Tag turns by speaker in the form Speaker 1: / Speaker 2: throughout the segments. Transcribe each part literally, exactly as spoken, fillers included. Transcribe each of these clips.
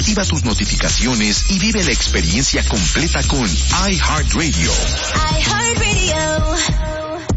Speaker 1: Activa tus notificaciones y vive la experiencia completa con iHeartRadio.
Speaker 2: iHeartRadio.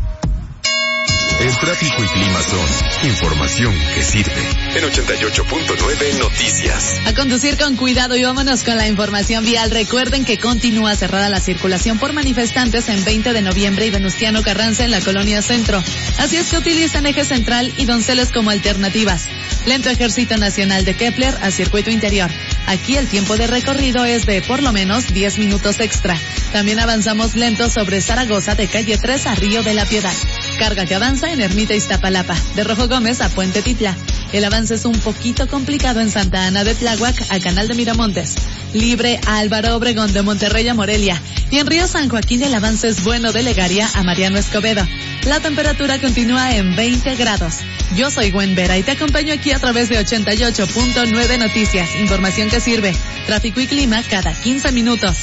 Speaker 3: El tráfico y clima son información que sirve. En ochenta y ocho punto nueve Noticias.
Speaker 4: A conducir con cuidado y vámonos con la información vial. Recuerden que continúa cerrada la circulación por manifestantes en veinte de noviembre y Venustiano Carranza en la Colonia Centro. Así es que utilizan Eje Central y Donceles como alternativas. Lento Ejército Nacional de Kepler a Circuito Interior. Aquí el tiempo de recorrido es de por lo menos diez minutos extra. También avanzamos lento sobre Zaragoza de calle tres a Río de la Piedad. Carga que avanza en Ermita Iztapalapa, de Rojo Gómez a Puente Titla. El avance es un poquito complicado en Santa Ana de Tláhuac a Canal de Miramontes. Libre a Álvaro Obregón de Monterrey a Morelia. Y en Río San Joaquín el avance es bueno de Legaria a Mariano Escobedo. La temperatura continúa en veinte grados. Yo soy Gwen Vera y te acompaño aquí a través de ochenta y ocho punto nueve Noticias. Información que sirve. Tráfico y clima cada quince minutos.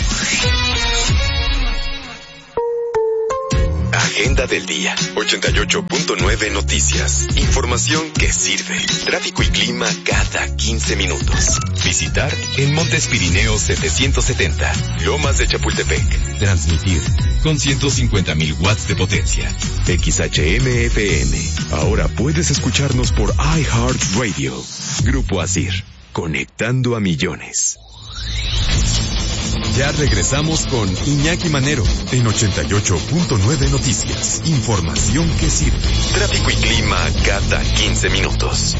Speaker 3: Agenda del día. ochenta y ocho punto nueve Noticias. Información que sirve. Tráfico y clima cada quince minutos. Visitar en Montes Pirineos setecientos setenta. Lomas de Chapultepec. Transmitir con ciento cincuenta mil watts de potencia. X H M F M. Ahora puedes escucharnos por iHeartRadio. Grupo Asir. Conectando a millones. Ya regresamos con Iñaki Manero en ochenta y ocho punto nueve Noticias. Información que sirve. Tráfico y clima cada quince minutos.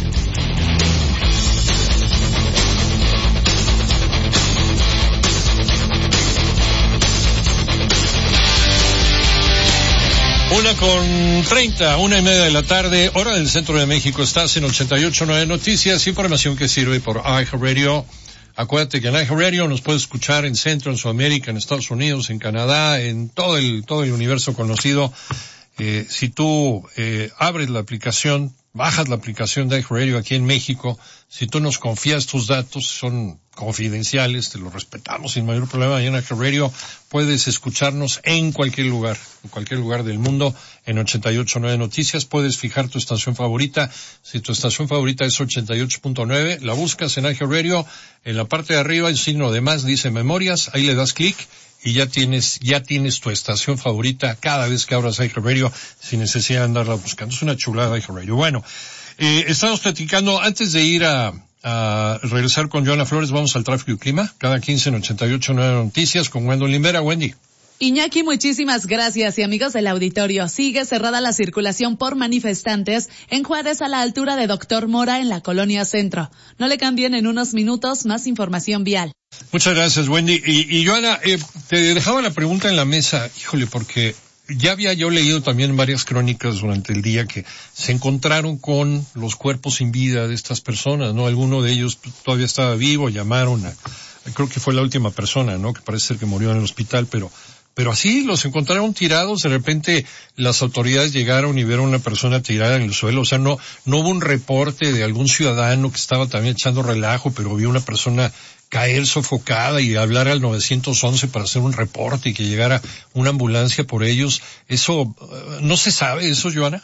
Speaker 5: Una con treinta, una y media de la tarde, hora del centro de México. Estás en ochenta y ocho punto nueve Noticias, información que sirve por iHeartRadio. Acuérdate que en iHeartRadio nos puedes escuchar en Centro, en Sudamérica, en Estados Unidos, en Canadá, en todo el todo el universo conocido. Eh, si tú eh, abres la aplicación, bajas la aplicación de iHeartRadio aquí en México, si tú nos confías tus datos, son confidenciales, te los respetamos sin mayor problema. Y en iHeartRadio puedes escucharnos en cualquier lugar, en cualquier lugar del mundo, en ochenta y ocho punto nueve Noticias. Puedes fijar tu estación favorita. Si tu estación favorita es ochenta y ocho punto nueve, la buscas en iHeartRadio. En la parte de arriba, el signo de más dice Memorias, ahí le das clic y ya tienes, ya tienes tu estación favorita cada vez que abras iHeartRadio sin necesidad de andarla buscando. Es una chulada iHeartRadio. Bueno, eh, estamos platicando, antes de ir a, a regresar con Joana Flores, vamos al tráfico y clima, cada quince en ochenta y ocho punto nueve Noticias con Gwendolyn Vera. Wendy.
Speaker 4: Iñaki, muchísimas gracias. Y amigos del auditorio, sigue cerrada la circulación por manifestantes en Juárez a la altura de Doctor Mora en la Colonia Centro. No le cambien, en unos minutos más información vial.
Speaker 5: Muchas gracias, Wendy. Y, y Joana, eh, te dejaba la pregunta en la mesa, híjole, porque ya había yo leído también varias crónicas durante el día que se encontraron con los cuerpos sin vida de estas personas, ¿no? Alguno de ellos todavía estaba vivo, llamaron a, creo que fue la última persona, ¿no? Que parece ser que murió en el hospital, pero Pero así los encontraron tirados, de repente las autoridades llegaron y vieron a una persona tirada en el suelo, o sea, no, no hubo un reporte de algún ciudadano que estaba también echando relajo, pero vio una persona caer sofocada y hablar al nueve once para hacer un reporte y que llegara una ambulancia por ellos. Eso, ¿no se sabe eso, Joana?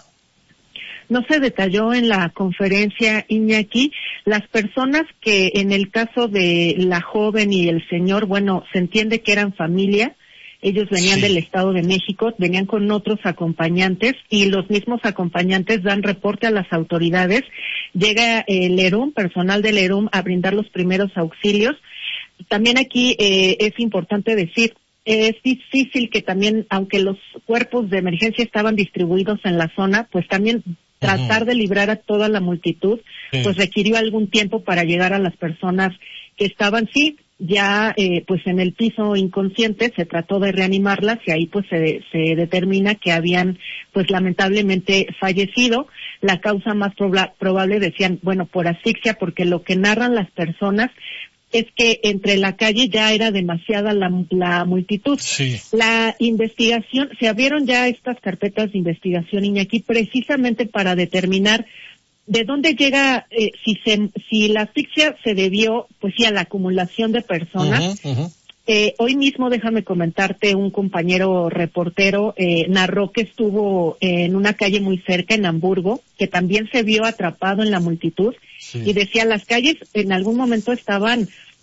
Speaker 6: No se detalló en la conferencia, Iñaki. Las personas que en el caso de la joven y el señor, bueno, se entiende que eran familia. Ellos venían sí. del Estado de México, venían con otros acompañantes y los mismos acompañantes dan reporte a las autoridades. Llega el ERUM, personal del ERUM, a brindar los primeros auxilios. También aquí eh, es importante decir, es difícil que también, aunque los cuerpos de emergencia estaban distribuidos en la zona, pues también tratar uh-huh. de librar a toda la multitud, sí. pues requirió algún tiempo para llegar a las personas que estaban, sí, ya eh, pues en el piso inconsciente. Se trató de reanimarlas y ahí pues se, se determina que habían pues lamentablemente fallecido. La causa más proba- probable decían, bueno, por asfixia, porque lo que narran las personas es que entre la calle ya era demasiada la, la multitud.
Speaker 5: Sí.
Speaker 6: La investigación, se abrieron ya estas carpetas de investigación, Iñaki, precisamente para determinar ¿de dónde llega, eh, si se, si la asfixia se debió, pues sí, a la acumulación de personas? Uh-huh, uh-huh. Eh, hoy mismo, déjame comentarte, un compañero reportero eh, narró que estuvo en una calle muy cerca, en Hamburgo, que también se vio atrapado en la multitud, sí. y decía, las calles en algún momento estaban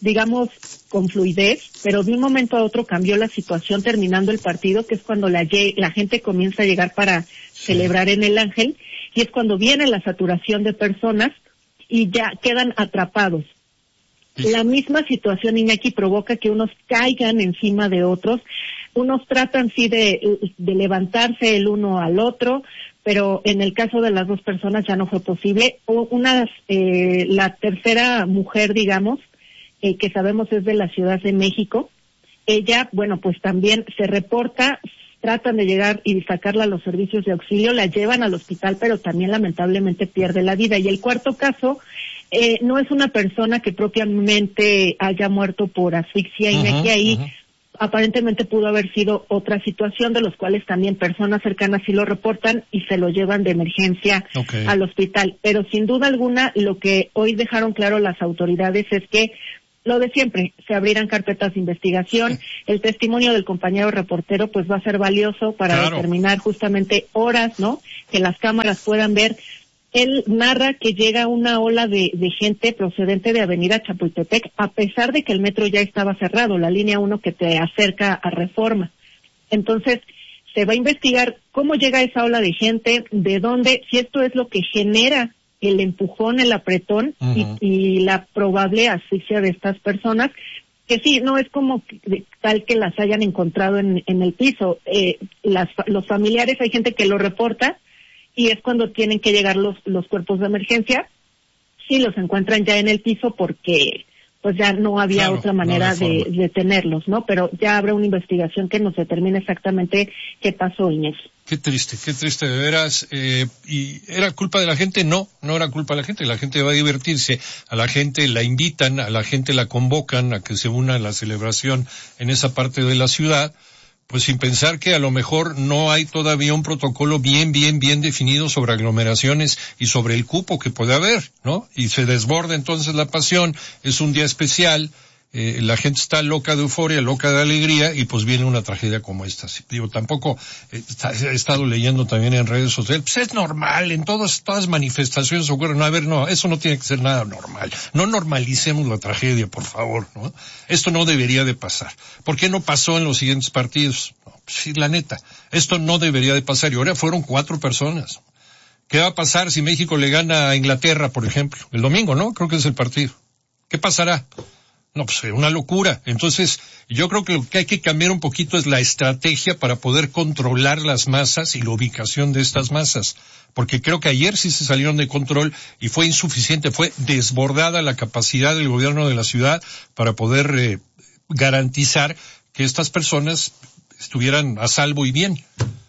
Speaker 6: digamos, con fluidez, pero de un momento a otro cambió la situación terminando el partido, que es cuando la, la gente comienza a llegar para sí. celebrar en el Ángel, y es cuando viene la saturación de personas y ya quedan atrapados. Sí. La misma situación, Iñaki, provoca que unos caigan encima de otros, unos tratan sí de, de levantarse el uno al otro, pero en el caso de las dos personas ya no fue posible. Una, eh, la tercera mujer, digamos, eh, que sabemos es de la Ciudad de México, ella, bueno, pues también se reporta, tratan de llegar y sacarla a los servicios de auxilio, la llevan al hospital, pero también lamentablemente pierde la vida. Y el cuarto caso, eh, no es una persona que propiamente haya muerto por asfixia, uh-huh, Iñaki, ahí uh-huh. aparentemente pudo haber sido otra situación, de los cuales también personas cercanas sí lo reportan y se lo llevan de emergencia okay. al hospital. Pero sin duda alguna, lo que hoy dejaron claro las autoridades es que lo de siempre, se abrirán carpetas de investigación, el testimonio del compañero reportero pues va a ser valioso para claro. determinar justamente horas, ¿no?, que las cámaras puedan ver. Él narra que llega una ola de, de gente procedente de Avenida Chapultepec, a pesar de que el metro ya estaba cerrado, la línea uno que te acerca a Reforma. Entonces, se va a investigar cómo llega esa ola de gente, de dónde, si esto es lo que genera el empujón, el apretón uh-huh. y, y la probable asfixia de estas personas, que sí, no es como que, tal que las hayan encontrado en, en el piso. Eh, las, los familiares, hay gente que lo reporta y es cuando tienen que llegar los, los cuerpos de emergencia, sí los encuentran ya en el piso porque pues ya no había claro, otra manera no de, de tenerlos, ¿no? Pero ya habrá una investigación que nos determine exactamente qué pasó, Inés.
Speaker 5: Qué triste, qué triste de veras. Eh, ¿Y era culpa de la gente? No, no era culpa de la gente. La gente va a divertirse. A la gente la invitan, a la gente la convocan a que se una a la celebración en esa parte de la ciudad, pues sin pensar que a lo mejor no hay todavía un protocolo bien, bien, bien definido sobre aglomeraciones y sobre el cupo que puede haber, ¿no? Y se desborda entonces la pasión, es un día especial, eh, la gente está loca de euforia, loca de alegría, y pues viene una tragedia como esta. Digo, tampoco, eh, he estado leyendo también en redes sociales, pues es normal, en todas, todas manifestaciones ocurren. No, a ver, no, eso no tiene que ser nada normal. No normalicemos la tragedia, por favor, ¿no? Esto no debería de pasar. ¿Por qué no pasó en los siguientes partidos? No, pues sí, la neta, esto no debería de pasar, y ahora fueron cuatro personas. ¿Qué va a pasar si México le gana a Inglaterra, por ejemplo? El domingo, ¿no? Creo que es el partido. ¿Qué pasará? No, pues una locura. Entonces, yo creo que lo que hay que cambiar un poquito es la estrategia para poder controlar las masas y la ubicación de estas masas. Porque creo que ayer sí se salieron de control y fue insuficiente, fue desbordada la capacidad del gobierno de la ciudad para poder eh, garantizar que estas personas estuvieran a salvo y bien.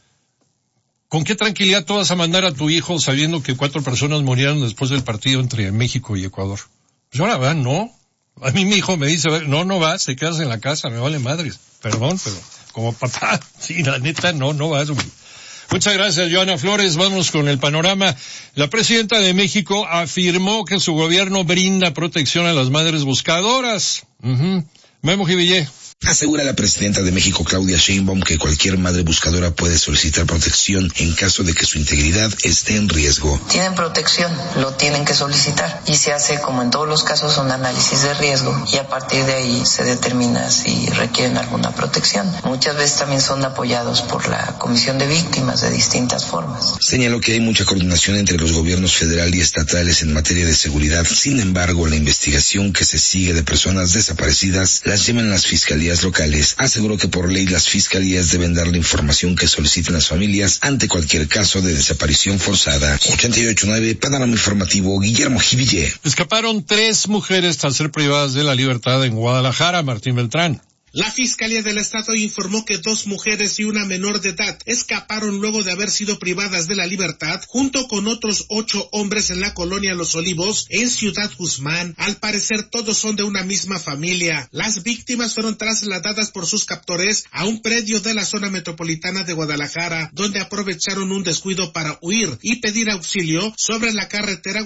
Speaker 5: ¿Con qué tranquilidad tú vas a mandar a tu hijo sabiendo que cuatro personas murieron después del partido entre México y Ecuador? Pues ahora va, no. A mí mi hijo me dice, no, no vas, te quedas en la casa, me vale madres. Perdón, pero como papá, sí, la neta, no, no vas, güey. Muchas gracias, Joana Flores. Vamos con el panorama. La presidenta de México afirmó que su gobierno brinda protección a las madres buscadoras. Uh-huh. Memo Jivillé.
Speaker 2: Asegura la presidenta de México, Claudia Sheinbaum, que cualquier madre buscadora puede solicitar protección en caso de que su integridad esté en riesgo.
Speaker 7: Tienen protección, lo tienen que solicitar y se hace, como en todos los casos, un análisis de riesgo y a partir de ahí se determina si requieren alguna protección. Muchas veces también son apoyados por la Comisión de Víctimas de distintas formas.
Speaker 2: Señaló que hay mucha coordinación entre los gobiernos federal y estatales en materia de seguridad. Sin embargo, la investigación que se sigue de personas desaparecidas las llevan las fiscalías locales. Aseguró que por ley las fiscalías deben dar la información que soliciten las familias ante cualquier caso de desaparición forzada. ochenta y ocho punto nueve, Panorama Informativo, Guillermo Jivillé.
Speaker 5: Escaparon tres mujeres tras ser privadas de la libertad en Guadalajara. Martín Beltrán.
Speaker 8: La Fiscalía del Estado informó que dos mujeres y una menor de edad escaparon luego de haber sido privadas de la libertad junto con otros ocho hombres en la colonia Los Olivos, en Ciudad Guzmán. Al parecer todos son de una misma familia. Las víctimas fueron trasladadas por sus captores a un predio de la zona metropolitana de Guadalajara, donde aprovecharon un descuido para huir y pedir auxilio sobre la carretera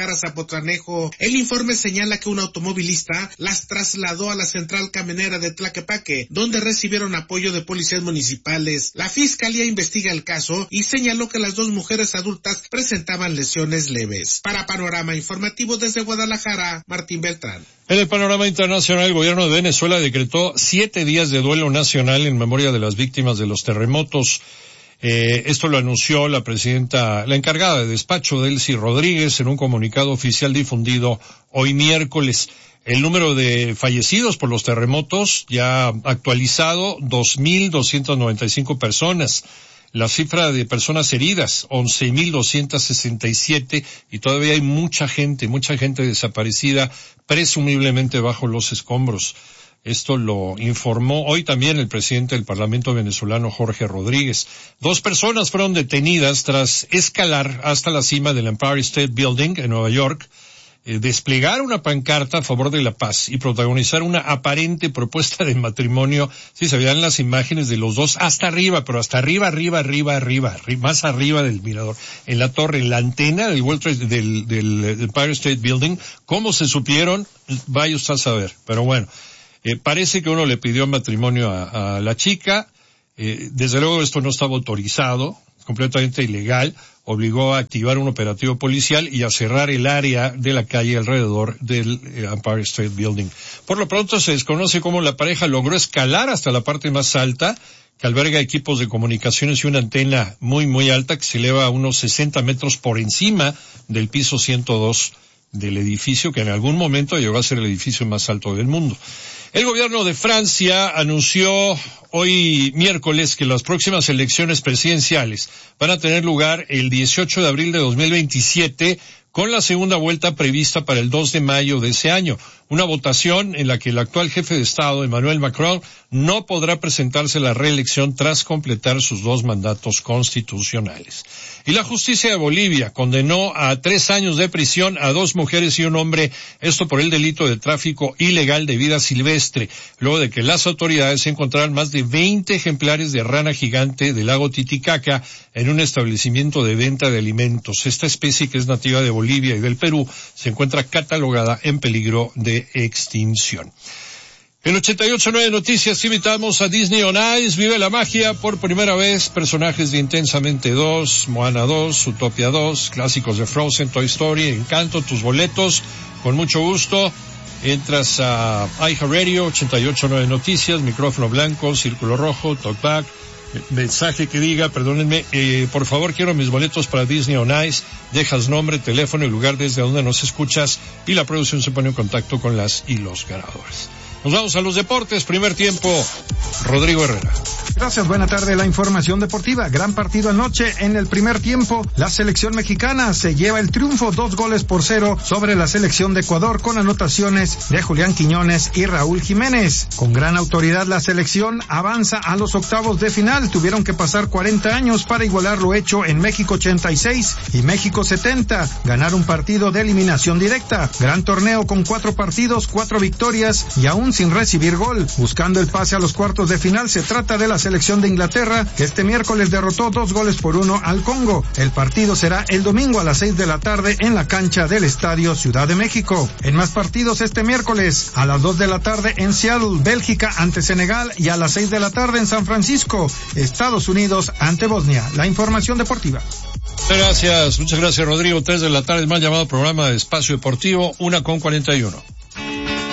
Speaker 8: Guadalajara-Zapotlanejo. El informe señala que un automovilista las trasladó a la central camionera de Tlaquepaque Tlaquepaque, donde recibieron apoyo de policías municipales. La fiscalía investiga el caso y señaló que las dos mujeres adultas presentaban lesiones leves. Para Panorama Informativo desde Guadalajara, Martín Beltrán.
Speaker 5: En el panorama internacional, el gobierno de Venezuela decretó siete días de duelo nacional en memoria de las víctimas de los terremotos. Eh, esto lo anunció la presidenta, la encargada de despacho, Delcy Rodríguez, en un comunicado oficial difundido hoy miércoles. El número de fallecidos por los terremotos ya actualizado, dos mil doscientas noventa y cinco personas. La cifra de personas heridas, once mil doscientas sesenta y siete, y todavía hay mucha gente, mucha gente desaparecida, presumiblemente bajo los escombros. Esto lo informó hoy también el presidente del Parlamento venezolano, Jorge Rodríguez. Dos personas fueron detenidas tras escalar hasta la cima del Empire State Building en Nueva York, eh, desplegar una pancarta a favor de la paz y protagonizar una aparente propuesta de matrimonio. Sí, se veían las imágenes de los dos hasta arriba, pero hasta arriba, arriba, arriba, arriba, arriba más arriba del mirador, en la torre, en la antena del World Trade, del, del, del Empire State Building. ¿Cómo se supieron? Vaya usted a saber, pero bueno. Eh, parece que uno le pidió matrimonio a, a la chica, eh, desde luego esto no estaba autorizado, completamente ilegal, obligó a activar un operativo policial y a cerrar el área de la calle alrededor del eh, Empire State Building. Por lo pronto se desconoce cómo la pareja logró escalar hasta la parte más alta, que alberga equipos de comunicaciones y una antena muy muy alta que se eleva a unos sesenta metros por encima del piso ciento dos del edificio, que en algún momento llegó a ser el edificio más alto del mundo. El gobierno de Francia anunció hoy miércoles que las próximas elecciones presidenciales van a tener lugar el dieciocho de abril de dos mil veintisiete, con la segunda vuelta prevista para el dos de mayo de ese año. Una votación en la que el actual jefe de Estado, Emmanuel Macron, no podrá presentarse a la reelección tras completar sus dos mandatos constitucionales. Y la justicia de Bolivia condenó a tres años de prisión a dos mujeres y un hombre, esto por el delito de tráfico ilegal de vida silvestre, luego de que las autoridades encontraran más de veinte ejemplares de rana gigante del lago Titicaca en un establecimiento de venta de alimentos. Esta especie, que es nativa de Bolivia y del Perú, se encuentra catalogada en peligro de extinción. En ochenta y ocho punto nueve Noticias invitamos a Disney on Ice. Vive la magia por primera vez. Personajes de Intensamente dos, Moana dos, Zootopia dos, clásicos de Frozen, Toy Story, Encanto. Tus boletos, con mucho gusto. Entras a iHeartRadio, ochenta y ocho punto nueve Noticias, micrófono blanco, círculo rojo, talkback, mensaje que diga, perdónenme, eh, por favor quiero mis boletos para Disney on Ice. Dejas nombre, teléfono y lugar desde donde nos escuchas y la producción se pone en contacto con las y los ganadores. Nos vamos a los deportes. Primer tiempo, Rodrigo Herrera.
Speaker 9: Gracias, buena tarde. La información deportiva. Gran partido anoche en el primer tiempo. La selección mexicana se lleva el triunfo, dos goles por cero sobre la selección de Ecuador, con anotaciones de Julián Quiñones y Raúl Jiménez. Con gran autoridad, la selección avanza a los octavos de final. Tuvieron que pasar cuarenta años para igualar lo hecho en México ochenta y seis y México setenta. Ganar un partido de eliminación directa. Gran torneo con cuatro partidos, cuatro victorias y aún sin recibir gol. Buscando el pase a los cuartos de final, se trata de la selección de Inglaterra, que este miércoles derrotó dos goles por uno al Congo. El partido será el domingo a las seis de la tarde en la cancha del Estadio Ciudad de México. En más partidos este miércoles, a las dos de la tarde en Seattle, Bélgica ante Senegal, y a las seis de la tarde en San Francisco, Estados Unidos ante Bosnia. La información deportiva.
Speaker 5: Muchas gracias, muchas gracias Rodrigo. Tres de la tarde, más llamado programa de Espacio Deportivo, una con cuarenta y uno.